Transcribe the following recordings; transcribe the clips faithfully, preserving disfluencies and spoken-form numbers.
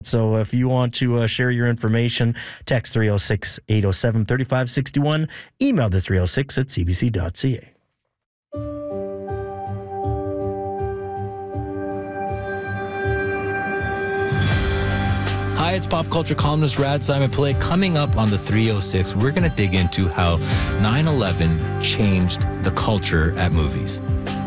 So if you want to uh, share your information, text three oh six, eight oh seven, three five six one, email the three oh six at c b c dot c a. Hi, it's pop culture columnist Rad Simon Pillay. Coming up on the three oh six, we're going to dig into how nine eleven changed the culture at movies.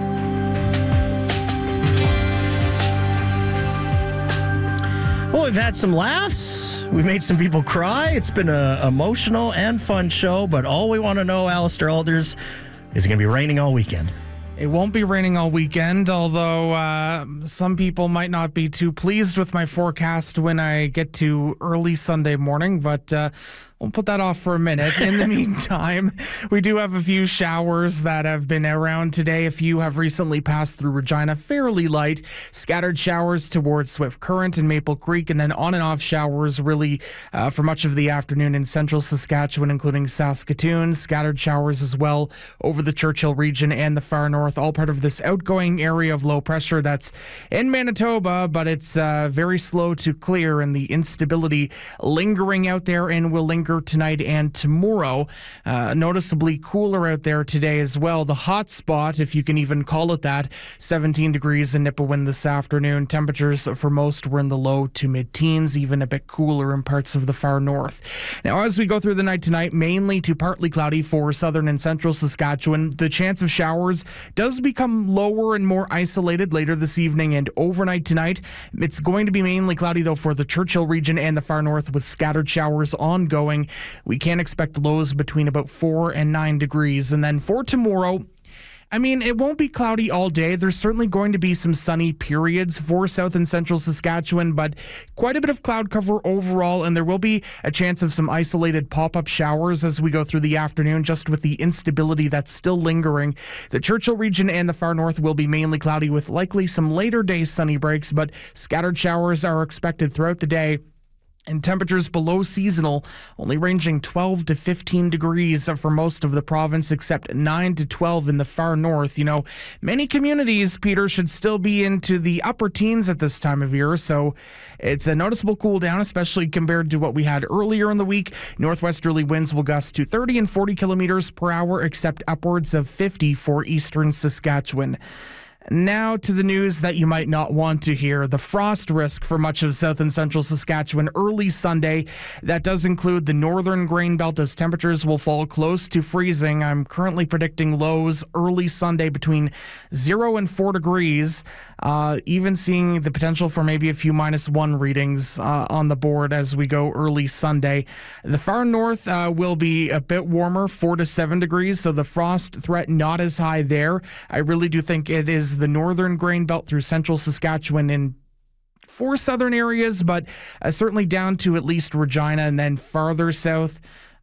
Well, we've had some laughs. We've made some people cry. It's been an emotional and fun show, but all we want to know, Alistair Alders, is it going to be raining all weekend? It won't be raining all weekend, although uh, some people might not be too pleased with my forecast when I get to early Sunday morning, but uh, we'll put that off for a minute. In the meantime, we do have a few showers that have been around today. A few have recently passed through Regina, fairly light. Scattered showers towards Swift Current and Maple Creek, and then on and off showers really uh, for much of the afternoon in central Saskatchewan, including Saskatoon. Scattered showers as well over the Churchill region and the far north. All part of this outgoing area of low pressure that's in Manitoba, but it's uh, very slow to clear, and the instability lingering out there and will linger tonight and tomorrow. Uh, noticeably cooler out there today as well. The hot spot, if you can even call it that, seventeen degrees in Nipawin this afternoon. Temperatures for most were in the low to mid-teens, even a bit cooler in parts of the far north. Now, as we go through the night tonight, mainly to partly cloudy for southern and central Saskatchewan. The chance of showers does become lower and more isolated later this evening and overnight tonight. It's going to be mainly cloudy, though, for the Churchill region and the far north with scattered showers ongoing. We can expect lows between about four and nine degrees. And then for tomorrow, I mean, it won't be cloudy all day. There's certainly going to be some sunny periods for south and central Saskatchewan, but quite a bit of cloud cover overall, and there will be a chance of some isolated pop-up showers as we go through the afternoon, just with the instability that's still lingering. The Churchill region and the far north will be mainly cloudy with likely some later day sunny breaks, but scattered showers are expected throughout the day. And temperatures below seasonal, only ranging twelve to fifteen degrees for most of the province, except nine to twelve in the far north. You know, many communities, Peter, should still be into the upper teens at this time of year, so it's a noticeable cool down, especially compared to what we had earlier in the week. Northwesterly winds will gust to thirty and forty kilometers per hour, except upwards of fifty for eastern Saskatchewan. Now to the news that you might not want to hear. The frost risk for much of south and central Saskatchewan early Sunday. That does include the northern grain belt as temperatures will fall close to freezing. I'm currently predicting lows early Sunday between zero and four degrees. Uh, even seeing the potential for maybe a few minus one readings uh, on the board as we go early Sunday. The far north uh, will be a bit warmer, four to seven degrees. So the frost threat not as high there. I really do think it is the northern grain belt through central Saskatchewan in four southern areas, but uh, certainly down to at least Regina, and then farther south,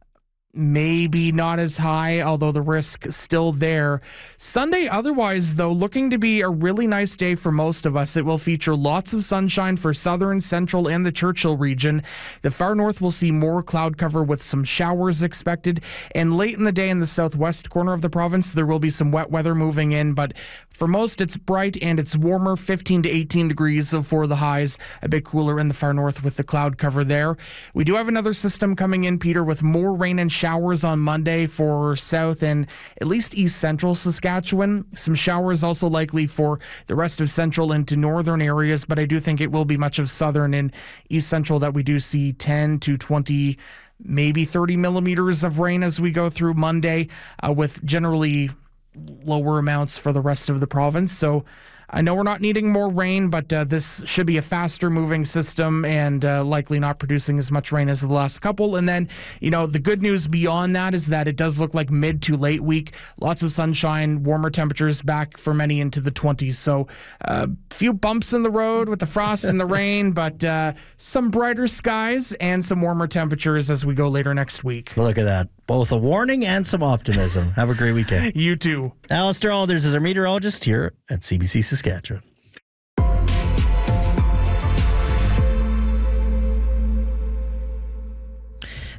maybe not as high, although the risk still there. Sunday, otherwise, though, looking to be a really nice day for most of us. It will feature lots of sunshine for southern, central, and the Churchill region. The far north will see more cloud cover with some showers expected. And late in the day in the southwest corner of the province, there will be some wet weather moving in. But for most, it's bright and it's warmer, fifteen to eighteen degrees for the highs. A bit cooler in the far north with the cloud cover there. We do have another system coming in, Peter, with more rain and showers on Monday for south and at least east central Saskatchewan. Some showers also likely for the rest of central into northern areas, but I do think it will be much of southern and east central that we do see ten to twenty, maybe thirty millimeters of rain as we go through Monday, uh, with generally lower amounts for the rest of the province. So I know we're not needing more rain, but uh, this should be a faster moving system and uh, likely not producing as much rain as the last couple. And then, you know, the good news beyond that is that it does look like mid to late week. Lots of sunshine, warmer temperatures back for many into the twenties. So a uh, few bumps in the road with the frost and the rain, but uh, some brighter skies and some warmer temperatures as we go later next week. Look at that. Both a warning and some optimism. Have a great weekend. You too. Alistair Alders is our meteorologist here at C B C Saskatchewan.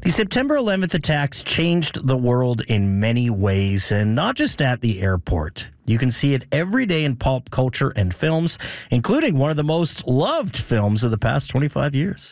The September eleventh attacks changed the world in many ways, and not just at the airport. You can see it every day in pop culture and films, including one of the most loved films of the past twenty-five years.